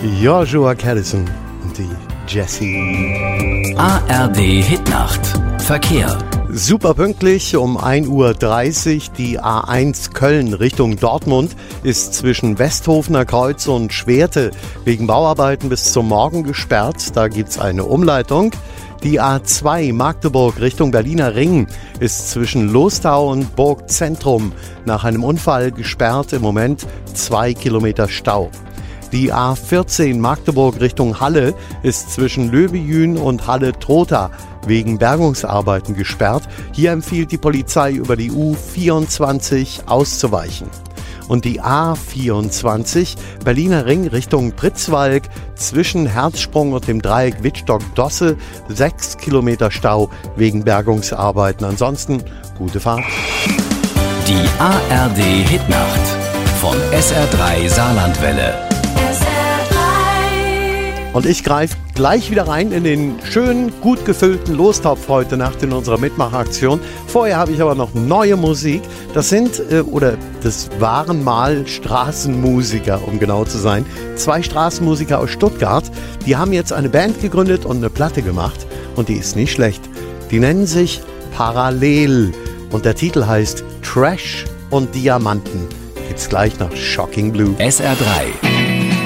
Joshua Caddison und die Jessie. ARD Hitnacht. Verkehr. Super pünktlich um 1:30 Uhr. Die A1 Köln Richtung Dortmund ist zwischen Westhofener Kreuz und Schwerte wegen Bauarbeiten bis zum Morgen gesperrt. Da gibt's eine Umleitung. Die A2 Magdeburg Richtung Berliner Ring ist zwischen Lostau und Burgzentrum nach einem Unfall gesperrt. Im Moment 2 Kilometer Stau. Die A14 Magdeburg Richtung Halle ist zwischen Löbejün und Halle-Trotha wegen Bergungsarbeiten gesperrt. Hier empfiehlt die Polizei über die U24 auszuweichen. Und die A24 Berliner Ring Richtung Pritzwalk zwischen Herzsprung und dem Dreieck Wittstock-Dosse 6 Kilometer Stau wegen Bergungsarbeiten. Ansonsten gute Fahrt. Die ARD Hitnacht von SR3 Saarlandwelle. Und ich greife gleich wieder rein in den schönen, gut gefüllten Lostopf heute Nacht in unserer Mitmachaktion. Vorher habe ich aber noch neue Musik. Das waren mal Straßenmusiker, um genau zu sein. 2 Straßenmusiker aus Stuttgart. Die haben jetzt eine Band gegründet und eine Platte gemacht. Und die ist nicht schlecht. Die nennen sich Parallel. Und der Titel heißt Trash und Diamanten. Gibt's gleich nach Shocking Blue. SR3